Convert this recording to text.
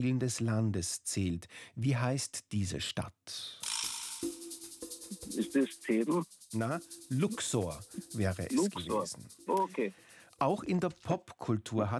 des Landes zählt. Wie heißt diese Stadt? Ist das Theben? Luxor wäre es Luxor. gewesen. Okay. Auch in der Popkultur hat